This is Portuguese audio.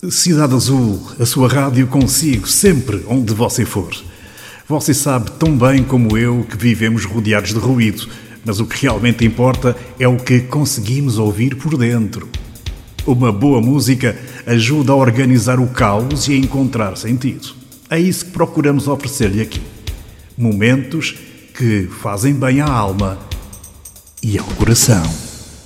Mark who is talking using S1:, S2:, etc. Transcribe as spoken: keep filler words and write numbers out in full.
S1: Cidade Azul, a sua rádio consigo, sempre onde você for. Você sabe tão bem como eu que vivemos rodeados de ruído, mas o que realmente importa é o que conseguimos ouvir por dentro. Uma boa música ajuda a organizar o caos e a encontrar sentido. É isso que procuramos oferecer-lhe aqui. Momentos que fazem bem à alma e ao coração.